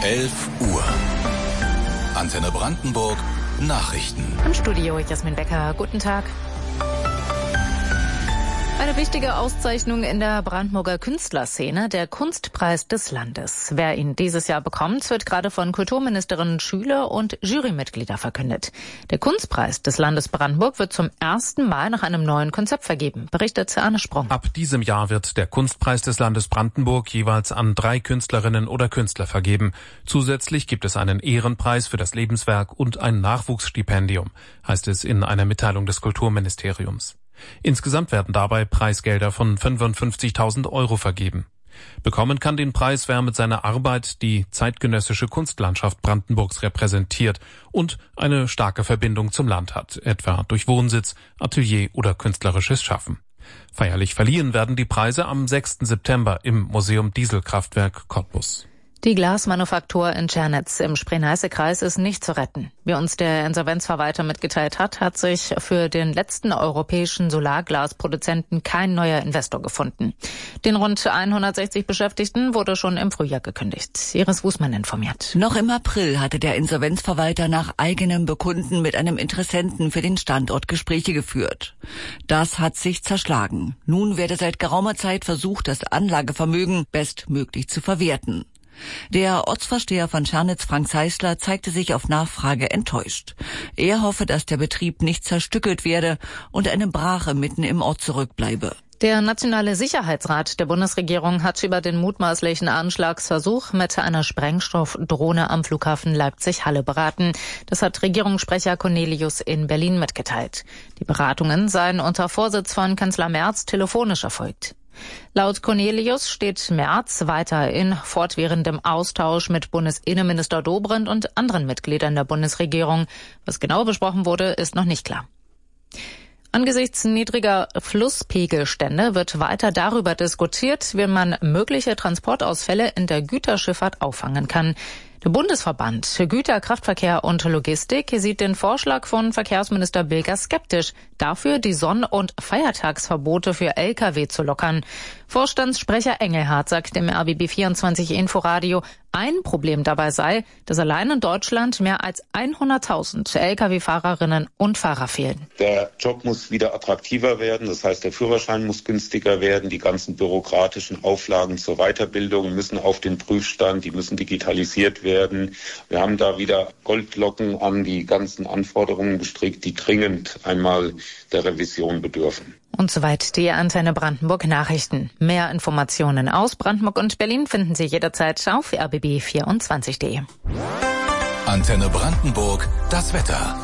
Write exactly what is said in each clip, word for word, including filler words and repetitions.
elf Uhr. Antenne Brandenburg, Nachrichten. Im Studio Jasmin Becker, guten Tag. Eine wichtige Auszeichnung in der Brandenburger Künstlerszene, der Kunstpreis des Landes. Wer ihn dieses Jahr bekommt, wird gerade von Kulturministerin Schüler und Jurymitglieder verkündet. Der Kunstpreis des Landes Brandenburg wird zum ersten Mal nach einem neuen Konzept vergeben, berichtet Arne Sprung. Ab diesem Jahr wird der Kunstpreis des Landes Brandenburg jeweils an drei Künstlerinnen oder Künstler vergeben. Zusätzlich gibt es einen Ehrenpreis für das Lebenswerk und ein Nachwuchsstipendium, heißt es in einer Mitteilung des Kulturministeriums. Insgesamt werden dabei Preisgelder von fünfundfünfzigtausend Euro vergeben. Bekommen kann den Preis, wer mit seiner Arbeit die zeitgenössische Kunstlandschaft Brandenburgs repräsentiert und eine starke Verbindung zum Land hat, etwa durch Wohnsitz, Atelier oder künstlerisches Schaffen. Feierlich verliehen werden die Preise am sechsten September im Museum Dieselkraftwerk Cottbus. Die Glasmanufaktur in Tschernitz im Spree-Neiße-Kreis ist nicht zu retten. Wie uns der Insolvenzverwalter mitgeteilt hat, hat sich für den letzten europäischen Solarglasproduzenten kein neuer Investor gefunden. Den rund hundertsechzig Beschäftigten wurde schon im Frühjahr gekündigt. Iris Wußmann informiert. Noch im April hatte der Insolvenzverwalter nach eigenem Bekunden mit einem Interessenten für den Standort Gespräche geführt. Das hat sich zerschlagen. Nun werde seit geraumer Zeit versucht, das Anlagevermögen bestmöglich zu verwerten. Der Ortsvorsteher von Tschernitz, Frank Zeisler, zeigte sich auf Nachfrage enttäuscht. Er hoffe, dass der Betrieb nicht zerstückelt werde und eine Brache mitten im Ort zurückbleibe. Der Nationale Sicherheitsrat der Bundesregierung hat über den mutmaßlichen Anschlagsversuch mit einer Sprengstoffdrohne am Flughafen Leipzig-Halle beraten. Das hat Regierungssprecher Cornelius in Berlin mitgeteilt. Die Beratungen seien unter Vorsitz von Kanzler Merz telefonisch erfolgt. Laut Cornelius steht Merz weiter in fortwährendem Austausch mit Bundesinnenminister Dobrindt und anderen Mitgliedern der Bundesregierung. Was genau besprochen wurde, ist noch nicht klar. Angesichts niedriger Flusspegelstände wird weiter darüber diskutiert, wie man mögliche Transportausfälle in der Güterschifffahrt auffangen kann. Der Bundesverband für Güter, Kraftverkehr und Logistik sieht den Vorschlag von Verkehrsminister Bilger skeptisch, dafür die Sonn- und Feiertagsverbote für L K W zu lockern. Vorstandssprecher Engelhardt sagt im R B B vierundzwanzig Inforadio, ein Problem dabei sei, dass allein in Deutschland mehr als hunderttausend L K W-Fahrerinnen und Fahrer fehlen. Der Job muss wieder attraktiver werden, das heißt, der Führerschein muss günstiger werden, die ganzen bürokratischen Auflagen zur Weiterbildung müssen auf den Prüfstand, die müssen digitalisiert werden. Wir haben da wieder Goldglocken an die ganzen Anforderungen gestrickt, die dringend einmal der Revision bedürfen. Und soweit die Antenne Brandenburg Nachrichten. Mehr Informationen aus Brandenburg und Berlin finden Sie jederzeit auf r b b vierundzwanzig punkt d e. Antenne Brandenburg, das Wetter.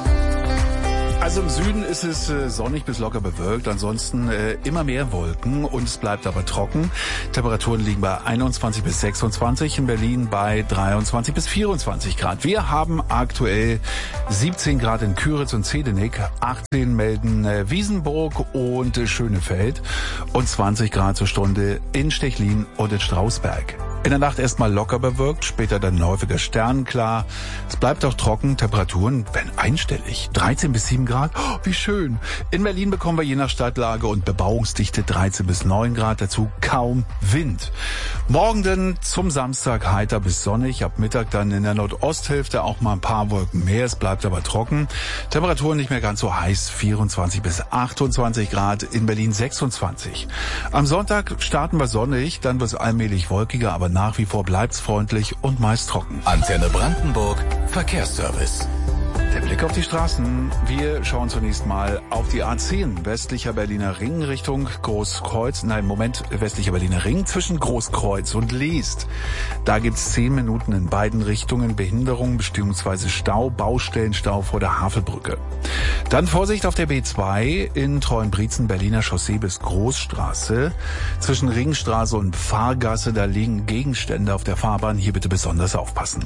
Also im Süden ist es äh, sonnig bis locker bewölkt, ansonsten äh, immer mehr Wolken und es bleibt aber trocken. Temperaturen liegen bei einundzwanzig bis sechsundzwanzig, in Berlin bei dreiundzwanzig bis vierundzwanzig Grad. Wir haben aktuell siebzehn Grad in Küritz und Zedenick, achtzehn melden äh, Wiesenburg und äh, Schönefeld und zwanzig Grad zur Stunde in Stechlin und in Strausberg. In der Nacht erstmal locker bewölkt, später dann häufiger sternenklar. Es bleibt auch trocken, Temperaturen werden einstellig. dreizehn bis sieben Grad, oh, wie schön. In Berlin bekommen wir je nach Stadtlage und Bebauungsdichte dreizehn bis neun Grad, dazu kaum Wind. Morgen dann zum Samstag heiter bis sonnig, ab Mittag dann in der Nordosthälfte auch mal ein paar Wolken mehr, es bleibt aber trocken. Temperaturen nicht mehr ganz so heiß, vierundzwanzig bis achtundzwanzig Grad, in Berlin sechsundzwanzig. Am Sonntag starten wir sonnig, dann wird es allmählich wolkiger, aber nach wie vor bleibt's freundlich und meist trocken. Antenne Brandenburg, Verkehrsservice. Der Blick auf die Straßen. Wir schauen zunächst mal auf die A zehn, westlicher Berliner Ring Richtung Großkreuz. Nein, Moment, westlicher Berliner Ring zwischen Großkreuz und Leest. Da gibt's zehn Minuten in beiden Richtungen Behinderung bzw. Stau, Baustellenstau vor der Havelbrücke. Dann Vorsicht auf der B zwei in Treuenbrietzen, Berliner Chaussee bis Großstraße. Zwischen Ringstraße und Fahrgasse, da liegen Gegenstände auf der Fahrbahn. Hier bitte besonders aufpassen.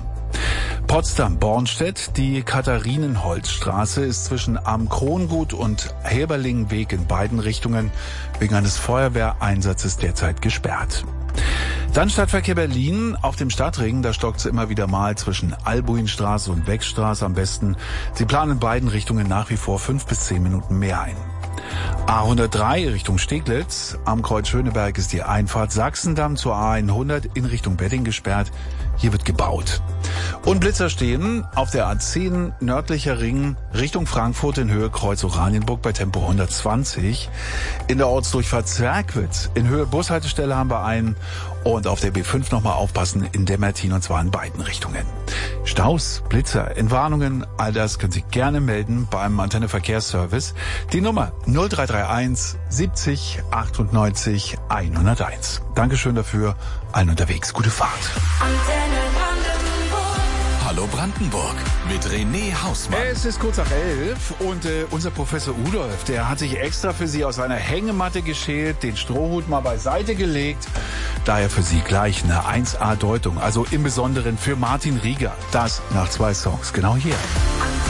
Potsdam-Bornstedt, die Katharinenholzstraße ist zwischen Am Krongut und Heberlingenweg in beiden Richtungen wegen eines Feuerwehreinsatzes derzeit gesperrt. Dann Stadtverkehr Berlin. Auf dem Stadtring, da stockt es immer wieder mal zwischen Albuinstraße und Wechstraße am besten. Sie planen in beiden Richtungen nach wie vor fünf bis zehn Minuten mehr ein. A hundertdrei Richtung Steglitz. Am Kreuz Schöneberg ist die Einfahrt Sachsendamm zur A hundert in Richtung Wedding gesperrt. Hier wird gebaut. Und Blitzer stehen auf der A zehn nördlicher Ring Richtung Frankfurt in Höhe Kreuz Oranienburg bei Tempo hundertzwanzig. In der Ortsdurchfahrt Zwerkwitz in Höhe Bushaltestelle haben wir einen. Und auf der B fünf nochmal aufpassen in Demmertin, und zwar in beiden Richtungen. Staus, Blitzer, Entwarnungen, all das können Sie gerne melden beim Antenne Verkehrsservice. Die Nummer null drei drei eins siebzig achtundneunzig hunderteins. Dankeschön dafür. Allen unterwegs. Gute Fahrt. Antenne Brandenburg. Hallo Brandenburg mit René Hausmann. Es ist kurz nach elf und äh, unser Professor Udolf, der hat sich extra für Sie aus einer Hängematte geschält, den Strohhut mal beiseite gelegt. Daher für Sie gleich eine eins A Deutung, also im Besonderen für Martin Rieger. Das nach zwei Songs, genau hier.